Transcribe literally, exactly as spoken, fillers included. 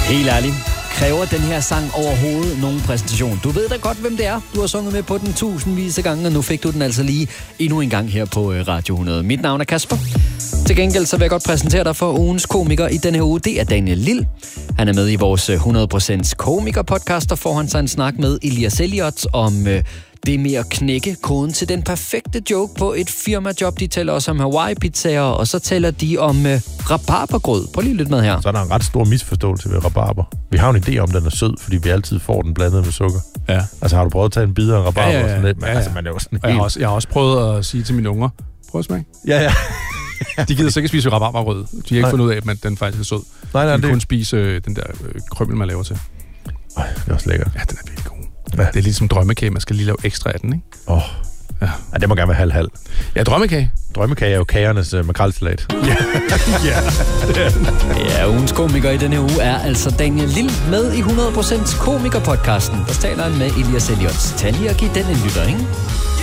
Helt ærligt. Kræver den her sang overhovedet nogen præsentation? Du ved da godt, hvem det er. Du har sunget med på den tusindvis af gange, og nu fik du den altså lige endnu en gang her på Radio hundrede. Mit navn er Kasper. Til gengæld så vil jeg godt præsentere dig for ugens komiker i denne uge. Det er Daniel Lille. Han er med i vores hundrede procent komiker-podcast, og får han sig en snak med Elias Elliot om øh, det med at knække koden til den perfekte joke på et firmajob. De taler også om Hawaii-pizzaer, og så taler de om øh, rabarbergrød. Prøv lige lidt med her. Så er der en ret stor misforståelse ved rabarber. Vi har en idé om, den er sød, fordi vi altid får den blandet med sukker. Ja. Altså har du prøvet at tage en bid af rabarber? Ja, ja, ja. Og sådan lidt? Men Ja, ja. altså, man er jo sådan Og jeg, helt... har også, jeg har også prøvet at sige til mine unger, prøv at smage. Ja, ja. De gider så ikke spise rabarbergrød. De har ikke Nej. fundet ud af, at den faktisk er sød. Nej, nej, De kan det... kun spise øh, den der øh, krømmel, man laver til. Øj, det er også lækkert. Ja, den er virkelig god. Ja. Det er ligesom drømmekage, man skal lige lave ekstra af den, ikke? Åh. Oh. Ja. Ja, det må gerne være halv-halv. Ja, drømmekage. Drømmekage er jo kagernes uh, makrelsalat. Ja, ja. Ja, ugens komiker i denne uge er altså Daniel Lille med i hundrede procent komiker-podcasten. Der taler han med Elias Elliot. Tag lige og giv den en lytter, ikke?